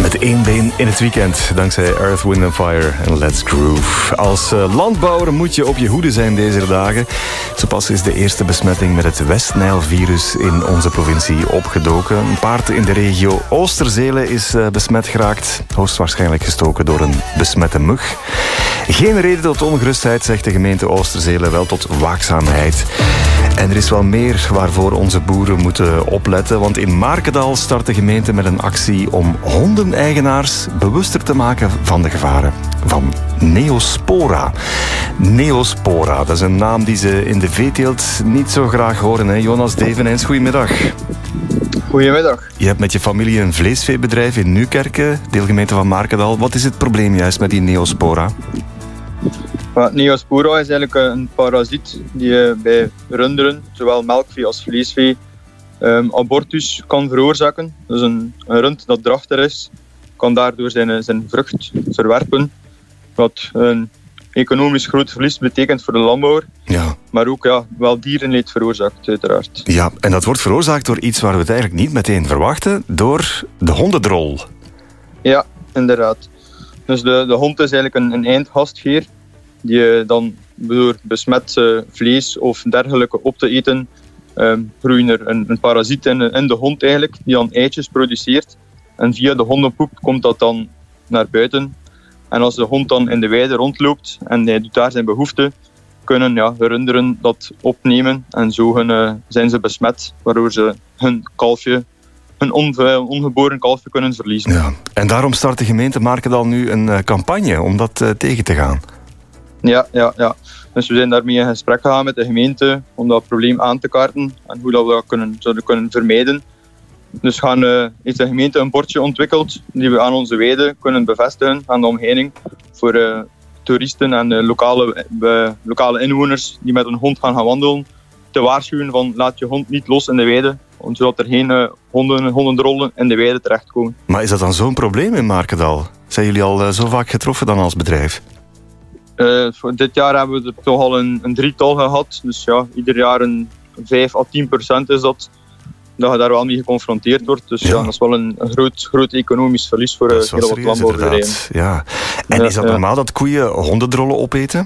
Het één in het weekend, dankzij Earth, Wind & Fire en Let's Groove. Als landbouwer moet je op je hoede zijn deze dagen. Zo pas is de eerste besmetting met het West-Nijl-virus in onze provincie opgedoken. Een paard in de regio Oosterzele is besmet geraakt. Hoogstwaarschijnlijk gestoken door een besmette mug. Geen reden tot ongerustheid, zegt de gemeente Oosterzele, wel tot waakzaamheid. En er is wel meer waarvoor onze boeren moeten opletten. Want in Markendal start de gemeente met een actie om hondeneigenaars bewuster te maken van de gevaren van Neospora. Neospora, dat is een naam die ze in de veeteelt niet zo graag horen. Hè? Jonas Devenijns, goedemiddag. Goedemiddag. Je hebt met je familie een vleesveebedrijf in Nieuwkerken, deelgemeente van Markendal. Wat is het probleem juist met die Neospora? Neospora is eigenlijk een parasiet die bij runderen, zowel melkvee als vleesvee, abortus kan veroorzaken. Dus een rund dat drachtig is, kan daardoor zijn vrucht verwerpen. Wat een economisch groot verlies betekent voor de landbouwer. Ja. Maar ook wel dierenleed veroorzaakt, uiteraard. Ja, en dat wordt veroorzaakt door iets waar we het eigenlijk niet meteen verwachten, door de hondendrol. Ja, inderdaad. Dus de hond is eigenlijk een eindgastgeer die dan door besmet vlees of dergelijke op te eten, groeien er een parasiet in de hond eigenlijk, die dan eitjes produceert. En via de hondenpoep komt dat dan naar buiten. En als de hond dan in de weide rondloopt en hij doet daar zijn behoefte, kunnen runderen dat opnemen. En zo zijn ze besmet, waardoor ze hun kalfje, hun ongeboren kalfje kunnen verliezen. Ja. En daarom start de gemeente Markendal nu een campagne om dat tegen te gaan. Ja. Dus we zijn daarmee in gesprek gegaan met de gemeente om dat probleem aan te kaarten en hoe dat we dat zouden kunnen vermijden. Dus heeft de gemeente een bordje ontwikkeld die we aan onze weide kunnen bevestigen aan de omheining voor toeristen en lokale inwoners die met een hond gaan wandelen, te waarschuwen van laat je hond niet los in de weide, zodat er geen hondendrollen in de weide terechtkomen. Maar is dat dan zo'n probleem in Markendal? Zijn jullie al zo vaak getroffen dan als bedrijf? Voor dit jaar hebben we toch al een drietal gehad. Dus ieder jaar een 5-10% is dat je daar wel mee geconfronteerd wordt. Dus dat is wel een groot economisch verlies voor heel wat landbouwbedrijven. Ja. En is dat normaal dat koeien hondendrollen opeten?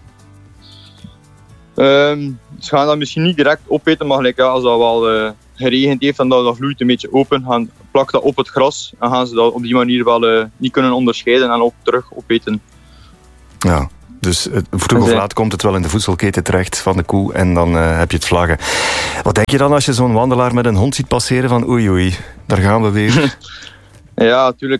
Ze gaan dat misschien niet direct opeten, maar als dat wel geregend heeft en dat vloeit een beetje open, plak dat op het gras en gaan ze dat op die manier wel niet kunnen onderscheiden en ook terug opeten. Ja. Dus vroeg of laat komt het wel in de voedselketen terecht van de koe en dan heb je het vlaggen. Wat denk je dan als je zo'n wandelaar met een hond ziet passeren van oei, daar gaan we weer? Ja, natuurlijk.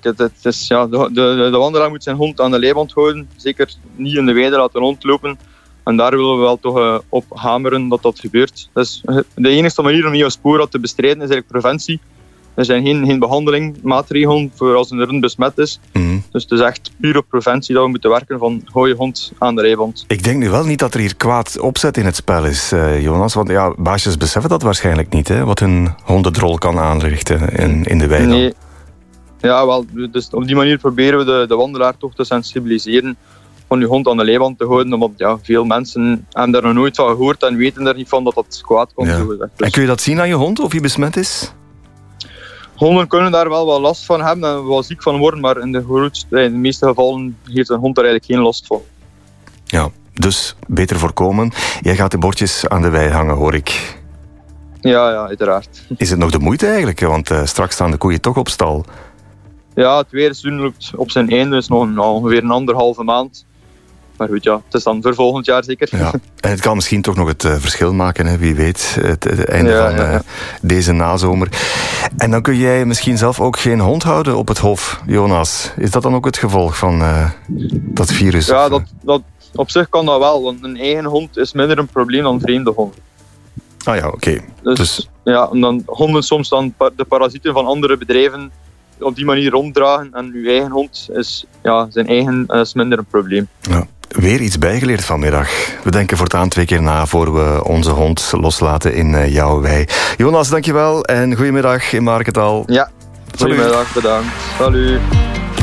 De wandelaar moet zijn hond aan de leiband houden. Zeker niet in de weide laten rondlopen. En daar willen we wel toch op hameren dat gebeurt. Dus de enige manier om Neospora te bestrijden is eigenlijk preventie. Er zijn geen behandelingmaatregelen voor als een rund besmet is. Mm-hmm. Dus het is echt puur op preventie dat we moeten werken van hou je hond aan de leiband. Ik denk nu wel niet dat er hier kwaad opzet in het spel is, Jonas. Want baasjes beseffen dat waarschijnlijk niet, hè, wat hun hondendrol kan aanrichten in de weide. Nee. Ja, wel. Dus op die manier proberen we de wandelaar toch te sensibiliseren van je hond aan de leiband te houden. Omdat veel mensen hebben daar nog nooit van gehoord en weten er niet van dat kwaad komt. Ja. Dus. En kun je dat zien aan je hond, of hij besmet is? Honden kunnen daar wel wat last van hebben en wel ziek van worden, maar in de meeste gevallen heeft een hond daar eigenlijk geen last van. Ja, dus beter voorkomen. Jij gaat de bordjes aan de wei hangen, hoor ik. Ja, uiteraard. Is het nog de moeite eigenlijk? Want straks staan de koeien toch op stal. Ja, het weerseizoen loopt op zijn einde, dus nog ongeveer 1,5 maand. Maar goed, het is dan voor volgend jaar zeker. Ja. En het kan misschien toch nog het verschil maken, hè? Wie weet, het einde van deze nazomer. En dan kun jij misschien zelf ook geen hond houden op het hof, Jonas. Is dat dan ook het gevolg van dat virus? Ja, dat op zich kan dat wel, want een eigen hond is minder een probleem dan vreemde honden. Ah ja, oké. Dus ja, en dan honden soms dan de parasieten van andere bedrijven op die manier ronddragen en uw eigen hond is zijn eigen is minder een probleem. Ja. Weer iets bijgeleerd vanmiddag. We denken voortaan 2 keer na voor we onze hond loslaten in jouw wei. Jonas, dankjewel en goedemiddag in Markendal. Ja, goedemiddag, bedankt. Salut.